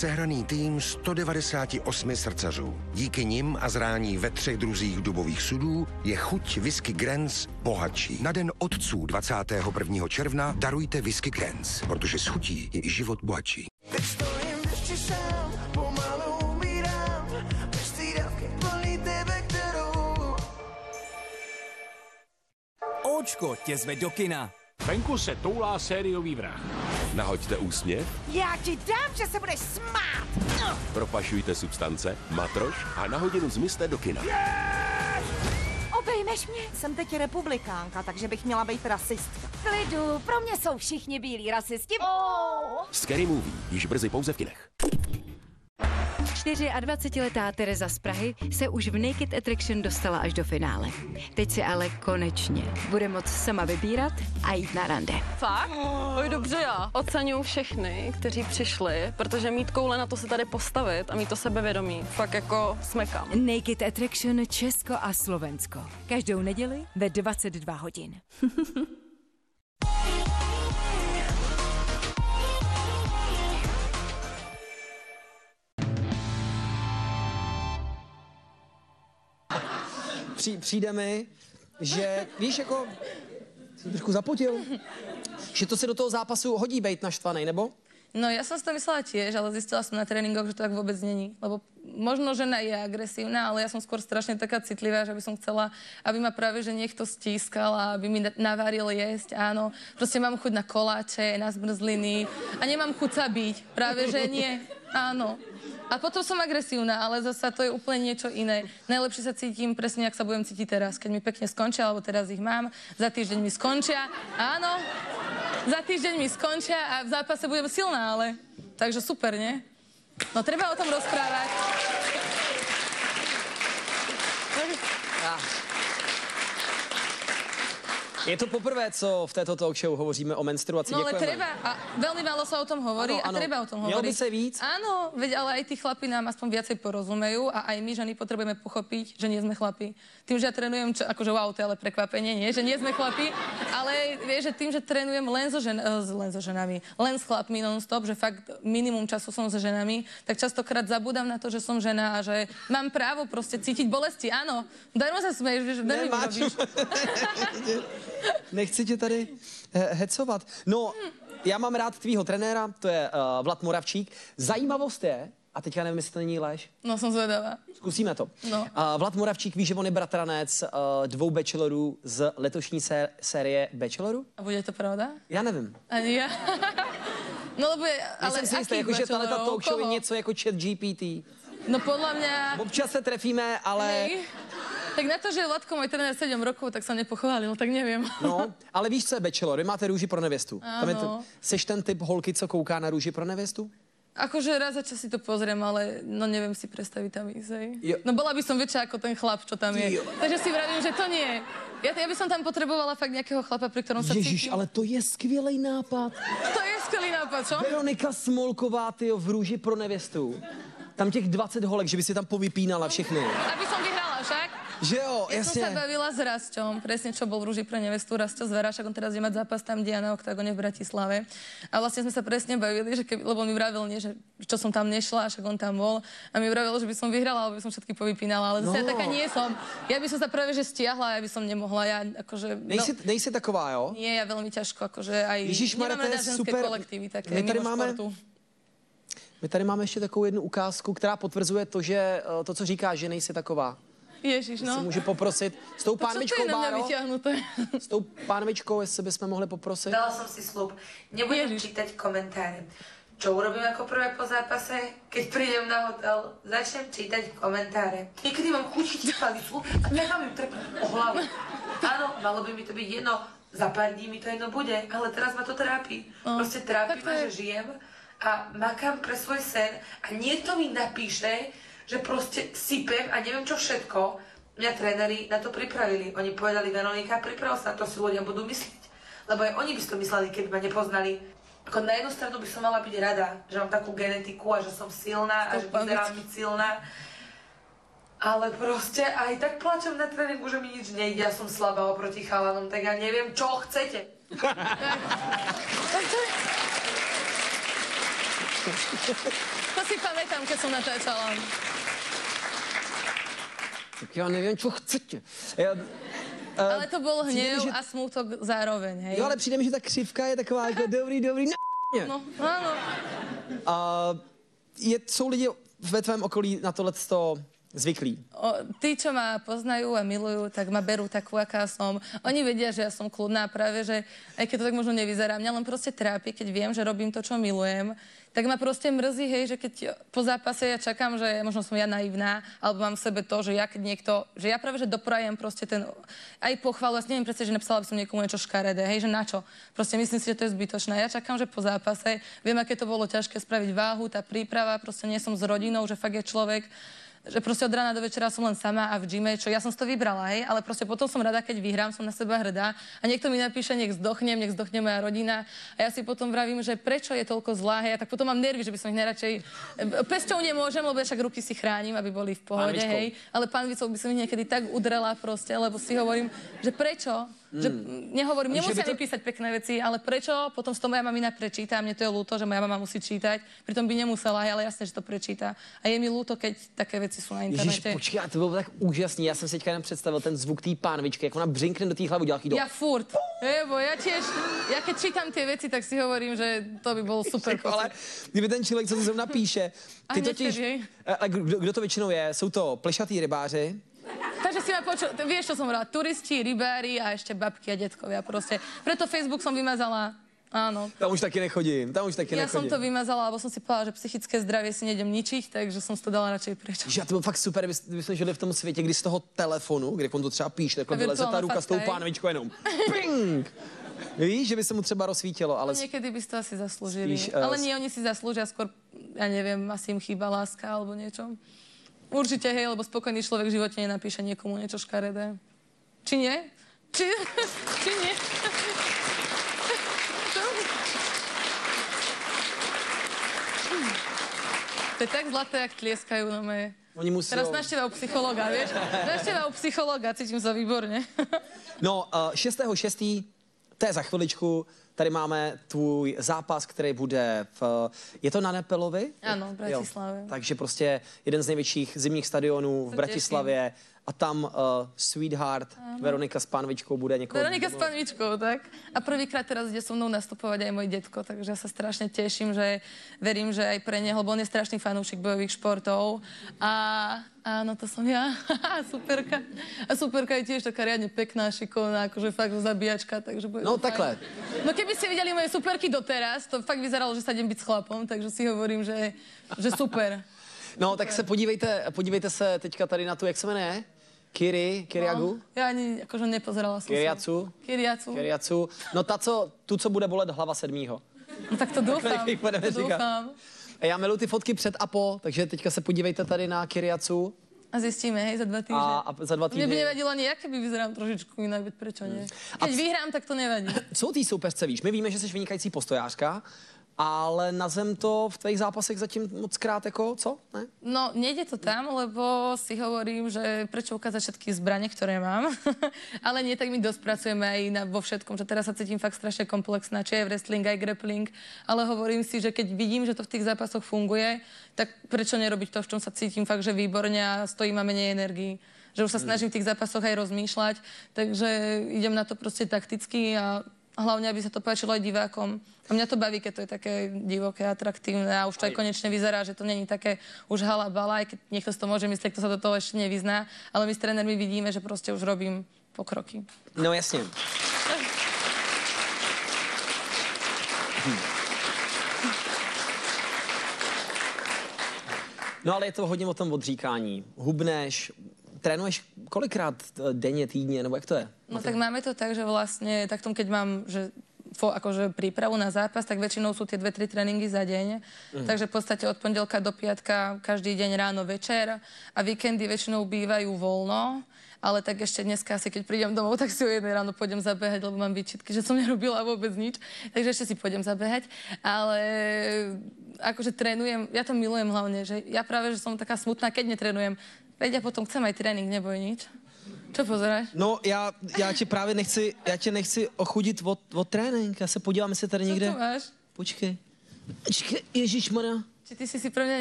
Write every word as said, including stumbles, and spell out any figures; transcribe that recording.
sehraný tým sto devadesáti osmi srdcařů. Díky nim a zrání ve třech druzích dubových sudů je chuť whisky Grants bohatší. Na den otců dvacátého prvního června darujte whisky Grants, protože s chutí je i život bohatší. Teď stojím v dešti sám, pomalu umírám, bez té dávky plný tebe, kterou... Óčko tě zve do kina. Venku se toulá sériový vrah. Nahoďte úsměv, Já ti dám, že se budeš smát! No. propašujte substance, matroš a na hodinu zmizte do kina. Obejmeš mě? Jsem teď republikánka, takže bych měla být rasistka. Klidu, pro mě jsou všichni bílí rasisti. Oh. Scary Movie, již brzy pouze v kinech. dvacetičtyřletá Tereza z Prahy se už v Naked Attraction dostala až do finále. Teď si ale konečně bude moct sama vybírat a jít na rande. Fakt? Oj, dobře já. Oceňuju všechny, kteří přišli, protože mít koule na to se tady postavit a mít to sebevědomí. Fakt jako smekám. Naked Attraction Česko a Slovensko. Každou neděli ve dvacet dva hodin. Při, přijde mi, že, víš, jako, jsem trošku zapotil, že to se do toho zápasu hodí bejt naštvanej, nebo? No ja som si to myslela tiež, ale zistila som na tréningoch, že to tak vôbec není. Lebo možno žena je agresívna, ale ja som skôr strašne taká citlivá, že by som chcela, aby ma práve že niekto stískal a aby mi navaril jesť, áno. Proste mám chuť na koláče, na zmrzliny a nemám chuť sa byť. Práve že nie, áno. A potom som agresívna, ale zasa to je úplne niečo iné. Najlepšie sa cítim presne, jak sa budem cítiť teraz. Keď mi pekne skončia, alebo teraz ich mám, za týždeň mi skončia, áno. Za týždeň mi skončia a v zápase budem silná, ale... Takže super, nie? No treba o tom rozprávať. Je to poprvé, co v této talk show hovoříme o menstruaci. No ale Děkujeme. treba, a veľmi málo sa o tom hovorí Ano, ano. a treba o tom hovoriť. Mělo by se víc? Áno, veď ale aj tí chlapi nám aspoň viacej porozumejú a aj my ženy potrebujeme pochopiť, že nie sme chlapi. Tým, že ja trénujem, čo, akože wow, to je ale prekvapenie, nie, že nie sme chlapi, ale vieš, že tým, že trénujem len so, žen, len so ženami, len s chlapmi non-stop, že fakt minimum času som so ženami, tak častokrát zabudám na to, že som žena a že mám právo proste cítiť bolesti. Áno, darmo sa smeješ, vieš, darmo mi robíš. Nechci tě tady eh, hecovat. No, já mám rád tvýho trenéra, to je uh, Vlad Moravčík. Zajímavost je, a teďka nevím, jestli to není lež. No, jsem zvedavá. Zkusíme to. No. Uh, Vlad Moravčík ví, že on je bratranec uh, dvou bachelorů z letošní sé série Bacheloru. A bude to pravda? Já nevím. Ani já. No, lebo je, ale Nejsem si jistý, jako, že tato talk show je něco jako chat G P T. No podľa mňa... Občas se trefíme, ale... Hej. Tak na to, že Vladko môj tréner sedem rokov, tak sa nepochválil, tak neviem. No, ale víš, co je Bachelor? Vy máte růži pro nevěstu. Tam je to, seš ten typ holky, co kouká na růži pro nevěstu? Akože raz za čas si to pozriem, ale no neviem si predstaviť tam ísť, hej. No bola by som väčšia ako ten chlap, čo tam je. Jo. Takže si vravím, že to nie. Ja, ja by som tam potrebovala fakt nejakého chlapa, pri ktorom sa Ježiš, cítim. ale to je skvělej nápad. To je skvělý nápad, čo? Veronika Smolková, tyjo, v růži pro nevěstu. Tam těch dvacet holek, že by si tam povypínala všechny. Aby som vyhrala však. Že jo, ja jasně. som sa bavila s Rasťom, presne čo bol v rúži pre nevestu, Rasťo Zvera, však on teraz ide mať zápas tam, kde je na Oktagone v Bratislave. A vlastne sme sa presne bavili, že keby, lebo on mi vravil, nie, že čo som tam nešla, však on tam bol. A mi vravil, že by som vyhrala, alebo by som všetky povypínala, ale zase No. ja taká nie som. Ja by som sa práve že stiahla, ja by som nemohla, ja akože... Nejsi, no, nejsi taková, jo? nie, ja veľmi ťažko, akože aj... Ježišmarja, nemám to je rada ženské super. kolektívy také, My tady mimo máme- športu. My tady máme ještě takovou jednu ukázku, která potvrzuje to, že eh, to, co říká, že nejsi taková. Ježiš, Si no. můžu poprosit s tou To čo to pánvičkou, je na mňa Báro? vyťahnuté? S tou pánvičkou, jestli bychom mohli poprosit. Dala som si slub. Nebudem Ježiš. čítať komentáre. Čo urobím ako prvé po zápase? Keď prídem na hotel, začnem čítať komentáre. Niekedy mám chuť chytiť palicu a nechám im trpať o hlavu. Áno, malo by mi to byť jedno. Za pár dní mi to jedno bude, ale teraz ma to trápi. No, Proste trápi tak to ma, je. že žijem a makám pre svoj sen a niekto mi napíše, že proste sypem a neviem čo všetko. Mňa tréneri na to pripravili. Oni povedali, Veronika, priprav sa na to, si ľudia budú myslieť. Lebo aj oni by si to mysleli, keby ma nepoznali. Ako na jednu stranu by som mala byť rada, že mám takú genetiku a že som silná a že vyzerám byť silná. Ale proste aj tak plačem na tréningu, že mi nič nejde, ja som slabá oproti chalanom, tak ja neviem, čo chcete. To si pamätám, keď som natáčala. Tak já nevím, co chcete. Já, Ale to bol přijde mi, hnev že- a smutok zároveň, hej? Jo, ale přijde mi, že ta křivka je taková jako dobrý, dobrý, na No, áno. A je, jsou lidi ve tvém okolí na tohleto zvyklí? O, tí, čo ma poznajú a milujú, tak ma berú takú, aká som. Oni vedia, že ja som kľudná, práve, že aj keď to tak možno nevyzerá, mňa len proste trápi, keď viem, že robím to, čo milujem, tak ma proste mrzí, hej, že keď po zápase ja čakám, že možno som ja naivná, alebo mám v sebe to, že ja keď niekto, že ja práve, že doprajem proste ten, aj pochvalu, ja si neviem predstaviť, že napísala by som niekomu niečo škaredé, hej, že na čo? Proste myslím si, že to je zbytočné. Ja čakám, že po zápase, viem, aké to bolo ťažké spraviť váhu, tá príprava, proste nie som s rodinou, že fakt je človek, že proste od rána do večera som len sama a v gyme, čo ja som si to vybrala, hej, ale proste potom som rada, keď vyhrám, som na seba hrdá a niekto mi napíše, nech zdochnem, nech zdochne moja rodina a ja si potom vravím, že prečo je toľko zlá, hej, a tak potom mám nervy, že by som ich najradšej pesťou nemôžem, lebo ja však ruky si chránim, aby boli v pohode, Pánvičkou. hej, ale pánvicou by som ich niekedy tak udrela proste, lebo si hovorím, že prečo? Že nehovorím, Že by nemusia to- mi písať pekné veci, ale prečo? Potom si to moja mamina prečíta a mne to je ľúto, že moja mama musí čítať. Pritom by nemusela, hej, ale jasne, že to prečíta. A je mi ľúto, keď také veci sú na Ježíš, internete. počkej, a to bylo tak úžasný. Já jsem si teďka jen představil ten zvuk té pánvičky, jak ona břinkne do té hlavy, udělá chydo. Ja furt. Lebo ja tiež, ja keď čítam tie veci, tak si hovorím, že to by bol super Ale pocit. kdyby ten člověk, co to zrovna píše, A ty hneď totiž, tedy, hej. a kdo, kdo to většinou je? Jsou to plešatý rybáři, Takže si ma počul, t- vieš, čo som hovorila, turisti, rybári a ešte babky a detkovia proste. Preto Facebook som vymazala, áno. tam už taky nechodím, tam už taky Ja som nechodím. to vymazala, lebo som si povedala, že psychické zdravie si nejdem ničiť, takže som si to dala radšej preč. Že to bylo fakt super, kdyby, kdyby jsme žili v tom světě, kdy z toho telefonu, kde on to třeba píše, takhle A vyleze ta virtuálna ruka s tou facka, hej? pánvičkou jenom. Ping! Víš, že by se mu třeba rozsvítilo, ale... Ale niekedy by si to asi zaslúžili. Spíš, eh, Ale nie, oni si zaslúžia skôr, ja neviem, asi im chýba láska alebo niečo. Určite, hej, lebo spokojný človek v živote nenapíše niekomu niečo škaredé. Či nie? Či, či nie? To je tak zlaté, jak tlieskajú na moje. Oni musí... Teraz návšteva u psychologa, vieš? Návšteva u psychologa, cítim sa výborne. No, uh, šestého šestého to je za chviličku. Tady máme tvůj zápas, který bude v... Je to na Nepelovi? Áno, v Bratislave. Jo. Takže prostě jeden z největších zimních stadionů v To Bratislavě. A tam uh, Sweetheart, Veronika s pánvičkou bude někoho... Veronika s panvičkou, tak? A prvýkrát teraz ide so mnou nastupovať aj môj detko, takže ja sa strašne teším, že verím, že aj pre neho, lebo on je strašný fanúšik bojových športov. A áno, to som ja. Superka. A superka je tiež taká riadne pekná, šikovná, akože fakt zabíjačka, takže bude No to fajn. takhle. No keby ste videli moje superky doteraz, to fakt vyzeralo, že sa idem byť s chlapom, takže si hovorím, že, že super. No, tak se podívejte, podívejte se teďka tady na tu, jak se jmenuje? Kiri, Kiriagu? No, ja ani akože nepozerala som Kyriacu? sa. Kyriacu. Kyriacu. No ta, co, tu, co bude bolet hlava sedmýho. No tak to dúfam, Jak budeme to říkat. dúfam. A já miluji ty fotky před a po, takže teďka se podívejte tady na Kyriacu. A zistíme, hej, za dva týždne. A, a za dva Mne by týdny. nevadilo ani ja, keby vyzerám trošičku inak, veď prečo nie? Keď c- vyhrám, tak to nevadí. Co o té soupeřce víš? My víme, že jsi vynikající postojářka, ale na zem to v tvých zápasech zatím moc krát jako, co? Ne? No, nejde to tam, lebo si hovorím, že prečo ukázať všetky zbranie, ktoré mám. Ale nie, tak my dosť pracujeme aj na, vo všetkom, že teraz sa cítim fakt strašne komplexná, či aj wrestling, aj grappling. Ale hovorím si, že keď vidím, že to v tých zápasoch funguje, tak prečo nerobiť to, v čom sa cítim fakt, že výborne a stojí ma menej energii. Že už sa snažím v tých zápasoch aj rozmýšľať, takže idem na to proste takticky a hlavne, aby sa to páčilo aj divákom. A mňa to baví, keď to je také divoké, atraktívne a už to aj konečne vyzerá, že to není také už hala bala, aj keď niekto si to môže myslieť, kto sa do toho ešte nevyzná, ale my s trénermi vidíme, že proste už robím pokroky. No jasně. Hm. No ale je to hodně o tom odříkání. Hubneš, trénuješ kolikrát denně, týdně, nebo jak to je? No tak máme to tak, že vlastne takto, keď mám že, fo, akože prípravu na zápas, tak väčšinou sú tie dve, tri tréningy za deň. Mm. Takže v podstate od pondelka do piatka každý deň ráno, večer a víkendy väčšinou bývajú voľno. Ale tak ešte dneska asi, keď prídem domov, tak si o jednej ráno pôjdem zabehať, lebo mám výčitky, že som nerobila vôbec nič. Takže ešte si pôjdem zabehať. Ale akože trénujem, ja to milujem hlavne, že ja práve, že som taká smutná, keď netrénujem. Veď ja potom chcem aj tréning, neboj nič. Čo pozeráš? No, já, já tě právě nechci, já tě nechci ochudit od, od trénink. Já se podívám, jestli tady Co někde... tu máš? Počkej. Počkej, ježišmarja. Či ty si si pro mňa